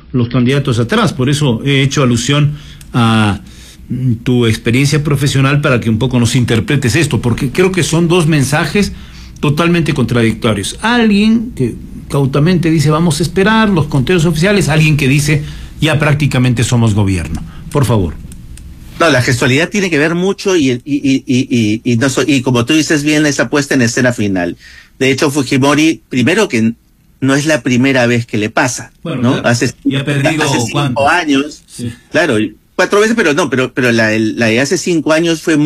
los candidatos atrás. Por eso he hecho alusión a tu experiencia profesional para que un poco nos interpretes esto, porque creo que son dos mensajes totalmente contradictorios. Alguien que cautamente dice vamos a esperar los conteos oficiales, alguien que dice ya prácticamente somos gobierno. Por favor. No, la gestualidad tiene que ver mucho y como tú dices bien, esa puesta en escena final. De hecho, Fujimori, primero que no es la primera vez que le pasa, bueno, ¿no? Hace 5 años, sí. Claro, 4 veces, pero no, pero la de hace 5 años fue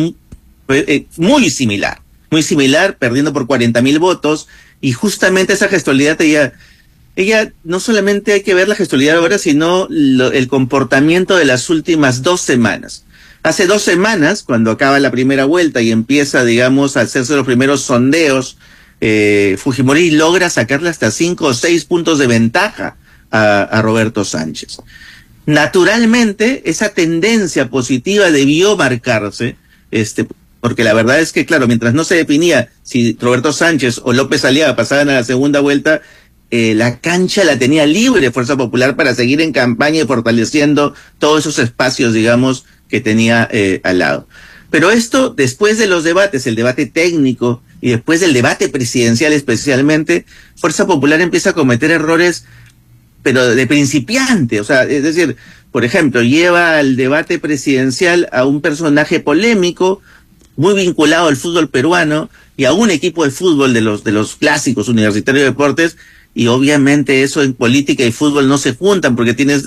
muy similar, perdiendo por 40.000 votos, y justamente esa gestualidad ella no solamente hay que ver la gestualidad ahora, sino el comportamiento de las últimas 2 semanas. Hace 2 semanas, cuando acaba la primera vuelta y empieza, digamos, a hacerse los primeros sondeos, Fujimori logra sacarle hasta 5 o 6 puntos de ventaja a Roberto Sánchez. Naturalmente, esa tendencia positiva debió marcarse, porque la verdad es que, claro, mientras no se definía si Roberto Sánchez o López Aliaga pasaban a la segunda vuelta, la cancha la tenía libre Fuerza Popular para seguir en campaña y fortaleciendo todos esos espacios, digamos, que tenía al lado. Pero esto, después de los debates, el debate técnico y después del debate presidencial especialmente, Fuerza Popular empieza a cometer errores, pero de principiante. O sea, es decir, por ejemplo, lleva al debate presidencial a un personaje polémico, muy vinculado al fútbol peruano y a un equipo de fútbol de los clásicos Universitario de Deportes, y obviamente eso en política y fútbol no se juntan porque tienes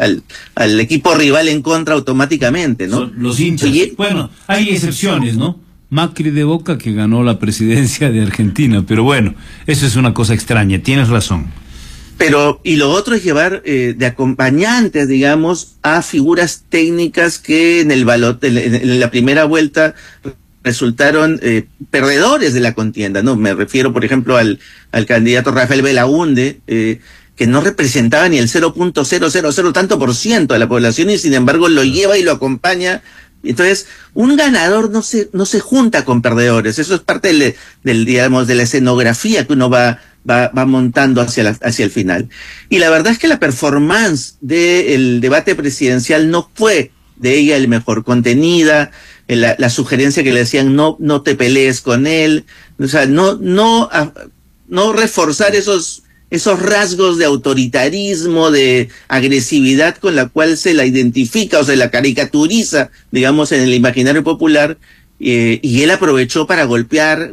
al equipo rival en contra automáticamente, ¿no? Son los hinchas. Bueno, hay excepciones, ¿no? Macri de Boca, que ganó la presidencia de Argentina, pero bueno, eso es una cosa extraña, tienes razón. Pero, y lo otro es llevar de acompañantes, digamos, a figuras técnicas que en la primera vuelta resultaron perdedores de la contienda, ¿no? Me refiero, por ejemplo, al candidato Rafael Belaúnde, que no representaba ni el 0.000 tanto por ciento de la población, y sin embargo lo lleva y lo acompaña. Entonces, un ganador no se junta con perdedores. Eso es parte digamos, de la escenografía que uno va montando hacia el final. Y la verdad es que la performance del debate presidencial no fue de ella el mejor, contenida, la sugerencia que le decían no te pelees con él, o sea, no reforzar esos rasgos de autoritarismo, de agresividad con la cual se la identifica o se la caricaturiza, digamos, en el imaginario popular, y él aprovechó para golpear,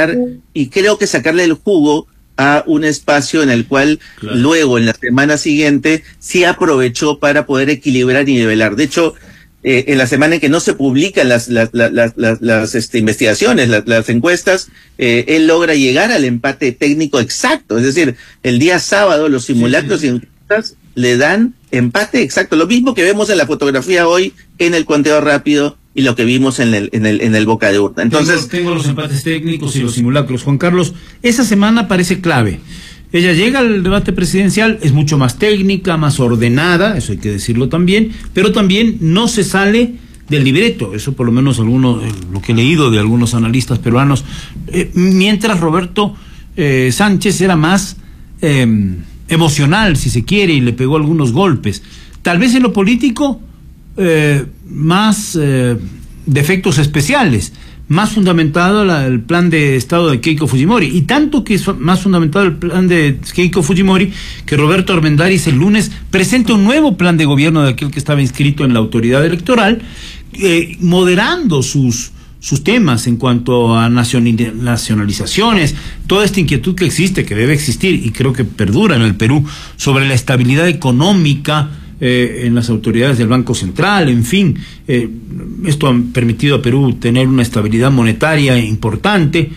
y creo que sacarle el jugo a un espacio en el cual, claro, luego en la semana siguiente sí aprovechó para poder equilibrar y nivelar. De hecho, en la semana en que no se publican las investigaciones, las encuestas, él logra llegar al empate técnico exacto. Es decir, el día sábado los simulacros y encuestas le dan empate exacto. Lo mismo que vemos en la fotografía hoy en el conteo rápido y lo que vimos en el boca de urna. Entonces, tengo los empates técnicos y los simulacros. Juan Carlos, esa semana parece clave. Ella llega al debate presidencial, es mucho más técnica, más ordenada, eso hay que decirlo también, pero también no se sale del libreto, eso por lo menos lo que he leído de algunos analistas peruanos, mientras Roberto Sánchez era más emocional, si se quiere, y le pegó algunos golpes. Tal vez en lo político más de efectos especiales, más fundamentado el plan de Estado de Keiko Fujimori, y tanto que es más fundamentado el plan de Keiko Fujimori que Roberto Armendáriz el lunes presenta un nuevo plan de gobierno de aquel que estaba inscrito en la autoridad electoral, moderando sus temas en cuanto a nacionalizaciones, toda esta inquietud que existe, que debe existir y creo que perdura en el Perú, sobre la estabilidad económica en las autoridades del Banco Central, en fin, esto ha permitido a Perú tener una estabilidad monetaria importante.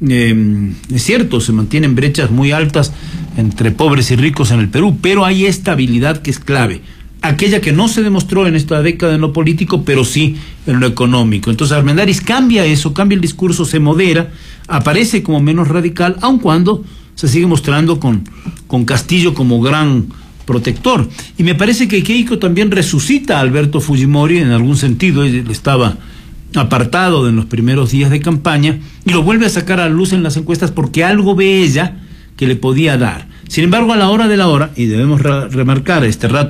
Es cierto, se mantienen brechas muy altas entre pobres y ricos en el Perú, pero hay estabilidad que es clave, aquella que no se demostró en esta década en lo político, pero sí en lo económico. Entonces Armendáriz cambia eso, cambia el discurso, se modera, aparece como menos radical, aun cuando se sigue mostrando con Castillo como gran protector. Y me parece que Keiko también resucita a Alberto Fujimori en algún sentido. Él estaba apartado en los primeros días de campaña y lo vuelve a sacar a la luz en las encuestas porque algo ve ella que le podía dar. Sin embargo, a la hora de la hora, y debemos remarcar este rato